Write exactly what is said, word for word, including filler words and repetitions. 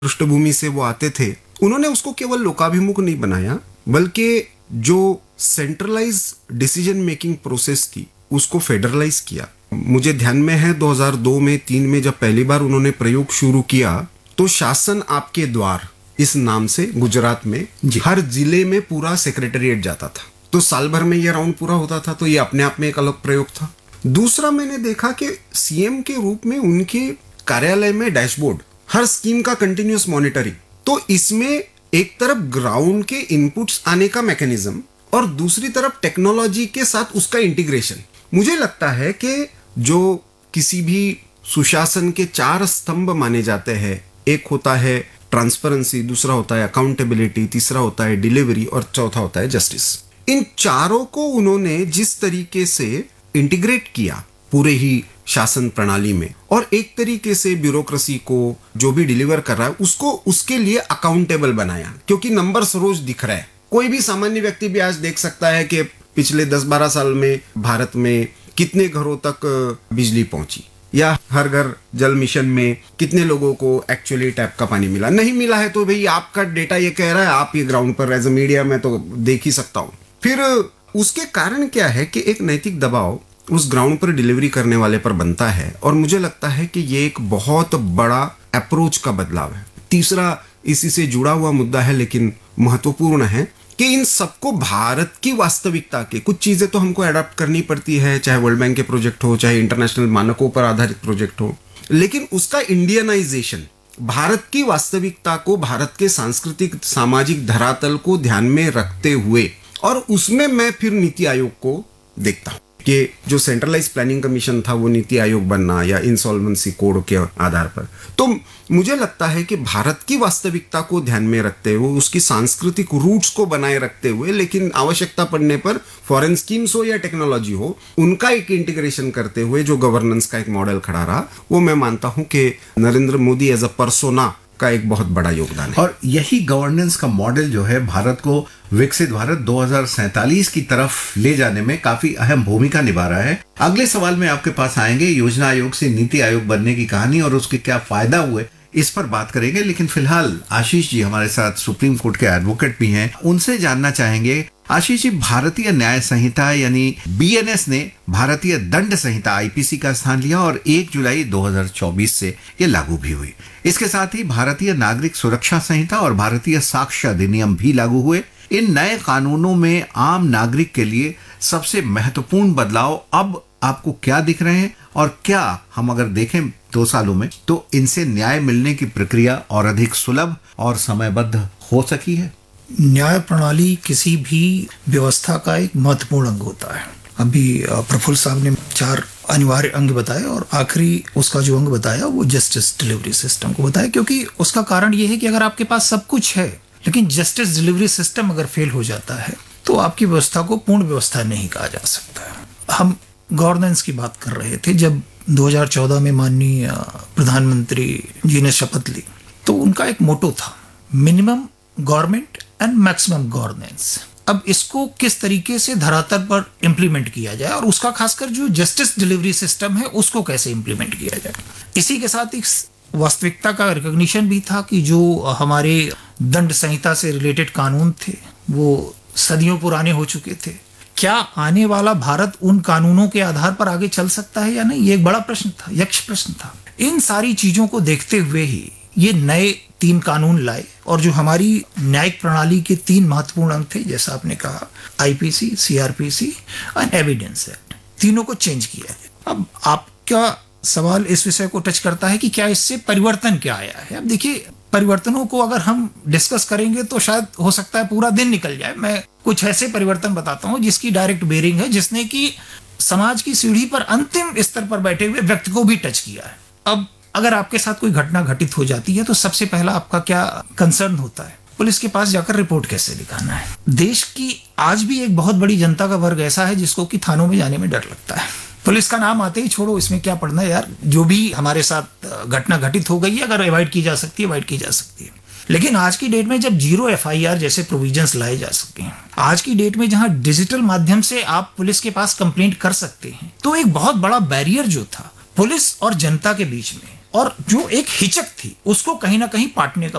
पृष्ठभूमि से वो आते थे, उन्होंने उसको केवल लोकाभिमुख नहीं बनाया, बल्कि जो सेंट्रलाइज डिसीजन मेकिंग प्रोसेस थी उसको फेडरलाइज किया। मुझे ध्यान में है दो हज़ार दो में तीन में जब पहली बार उन्होंने प्रयोग शुरू किया तो शासन आपके द्वार इस नाम से गुजरात में हर जिले में पूरा सेक्रेटेरिएट जाता था। तो साल भर में ये राउंड पूरा होता था, तो ये अपने आप में एक अलग प्रयोग था। दूसरा, मैंने देखा कि सीएम के रूप में उनके कार्यालय में डैशबोर्ड, हर स्कीम का कंटिन्यूअस मॉनिटरिंग। तो इसमें एक तरफ ग्राउंड के इनपुट्स आने का मैकेनिज्म और दूसरी तरफ टेक्नोलॉजी के साथ उसका इंटीग्रेशन। मुझे लगता है कि जो किसी भी सुशासन के चार स्तंभ माने जाते हैं, एक होता है ट्रांसपेरेंसी, दूसरा होता है अकाउंटेबिलिटी, तीसरा होता है डिलीवरी और चौथा होता है जस्टिस। इन चारों को उन्होंने जिस तरीके से इंटीग्रेट किया पूरे ही शासन प्रणाली में, और एक तरीके से ब्यूरोक्रेसी को जो भी डिलीवर कर रहा है उसको उसके लिए अकाउंटेबल बनाया, क्योंकि नंबर्स रोज दिख रहा है। कोई भी सामान्य व्यक्ति भी आज देख सकता है कि पिछले दस बारह साल में भारत में कितने घरों तक बिजली पहुंची, या हर घर जल मिशन में कितने लोगों को एक्चुअली टैप का पानी मिला। नहीं मिला है तो भाई आपका डेटा ये कह रहा है, आप ये ग्राउंड पर एज ए मीडिया में तो देख ही सकता हूं। फिर उसके कारण क्या है कि एक नैतिक दबाव उस ग्राउंड पर डिलीवरी करने वाले पर बनता है, और मुझे लगता है कि ये एक बहुत बड़ा अप्रोच का बदलाव है। तीसरा, इसी से जुड़ा हुआ मुद्दा है लेकिन महत्वपूर्ण है, कि इन सबको भारत की वास्तविकता के कुछ चीजें तो हमको अडॉप्ट करनी पड़ती है, चाहे वर्ल्ड बैंक के प्रोजेक्ट हो, चाहे इंटरनेशनल मानकों पर आधारित प्रोजेक्ट हो, लेकिन उसका इंडियनाइजेशन भारत की वास्तविकता को, भारत के सांस्कृतिक सामाजिक धरातल को ध्यान में रखते हुए, और उसमें मैं फिर नीति आयोग को देखता हूं कि जो सेंट्रलाइज प्लानिंग कमीशन था वो नीति आयोग बनना, या इंसॉल्वेंसी कोड के आधार पर। तो मुझे लगता है कि भारत की वास्तविकता को ध्यान में रखते हुए, उसकी सांस्कृतिक रूट्स को बनाए रखते हुए, लेकिन आवश्यकता पड़ने पर फॉरेन स्कीम्स हो या टेक्नोलॉजी हो, उनका एक इंटीग्रेशन करते हुए जो गवर्नेंस का एक मॉडल खड़ा रहा, वो मैं मानता हूं कि Narendra Modi as a persona का एक बहुत बड़ा योगदान है। और यही गवर्नेंस का मॉडल जो है भारत को विकसित भारत दो हज़ार सैंतालीस की तरफ ले जाने में काफी अहम भूमिका निभा रहा है। अगले सवाल में आपके पास आएंगे, योजना आयोग से नीति आयोग बनने की कहानी और उसके क्या फायदा हुए, इस पर बात करेंगे। लेकिन फिलहाल आशीष जी हमारे साथ सुप्रीम कोर्ट के एडवोकेट भी हैं, उनसे जानना चाहेंगे। आशीष जी, भारतीय न्याय संहिता यानी बीएनएस ने भारतीय दंड संहिता आईपीसी का स्थान लिया और एक जुलाई दो हज़ार चौबीस से ये लागू भी हुई। इसके साथ ही भारतीय नागरिक सुरक्षा संहिता और भारतीय साक्ष्य अधिनियम भी लागू हुए। इन नए कानूनों में आम नागरिक के लिए सबसे महत्वपूर्ण बदलाव अब आपको क्या दिख रहे हैं, और क्या हम अगर देखें दो सालों में तो इनसे न्याय मिलने की प्रक्रिया और अधिक सुलभ और समयबद्ध हो सकी है? न्याय प्रणाली किसी भी व्यवस्था का एक महत्वपूर्ण अंग होता है। अभी प्रफुल्ल साहब ने चार अनिवार्य अंग बताए, और आखिरी उसका जो अंग बताया वो जस्टिस डिलीवरी सिस्टम को बताया, क्योंकि उसका कारण ये है कि अगर आपके पास सब कुछ है लेकिन जस्टिस डिलीवरी सिस्टम अगर फेल हो जाता है तो आपकी व्यवस्था को पूर्ण व्यवस्था नहीं कहा जा सकता है। हम गवर्नेंस की बात कर रहे थे, जब दो हज़ार चौदह में माननीय प्रधानमंत्री जी ने शपथ ली तो उनका एक मोटो था, minimum government and maximum governance. अब इसको किस तरीके से धरातल पर इंप्लीमेंट किया जाए, और उसका खासकर जो जस्टिस डिलीवरी सिस्टम है उसको कैसे इंप्लीमेंट किया जाए। इसी के साथ एक वास्तविकता का रिकॉग्निशन भी था कि जो हमारे दंड संहिता से रिलेटेड कानून थे वो सदियों पुराने हो चुके थे। क्या आने वाला भारत उन कानूनों के आधार पर आगे चल सकता है या नहीं, ये एक बड़ा प्रश्न था, यक्ष प्रश्न था। इन सारी चीजों को देखते हुए ही ये नए तीन कानून लाए, और जो हमारी न्यायिक प्रणाली के तीन महत्वपूर्ण अंग थे, जैसा आपने कहा, आईपीसी, सीआरपीसी और एविडेंस एक्ट, तीनों को चेंज किया है। अब आपका सवाल इस विषय को टच करता है कि क्या इससे परिवर्तन क्या आया है। अब देखिए, परिवर्तनों को अगर हम डिस्कस करेंगे तो शायद हो सकता है पूरा दिन निकल जाए। मैं कुछ ऐसे परिवर्तन बताता हूं जिसकी डायरेक्ट बेरिंग है, जिसने कि समाज की सीढ़ी पर अंतिम स्तर पर बैठे हुए व्यक्ति को भी टच किया है। अब अगर आपके साथ कोई घटना घटित हो जाती है तो सबसे पहला आपका क्या कंसर्न होता है? पुलिस के पास जाकर रिपोर्ट कैसे लिखाना है। देश की आज भी एक बहुत बड़ी जनता का वर्ग ऐसा है जिसको कि थानों में जाने में डर लगता है। पुलिस का नाम आते ही छोड़ो, इसमें क्या पढ़ना है यार, जो भी हमारे साथ घटना घटित हो गई है अगर अवॉइड की जा सकती है अवॉइड की जा सकती है। लेकिन आज की डेट में जब जीरो एफआईआर जैसे प्रोविजंस लाए जा सके, आज की डेट में जहां डिजिटल माध्यम से आप पुलिस के पास कंप्लेंट कर सकते हैं, तो एक बहुत बड़ा बैरियर जो था पुलिस और जनता के बीच में, और जो एक हिचक थी, उसको कहीं ना कहीं पाटने का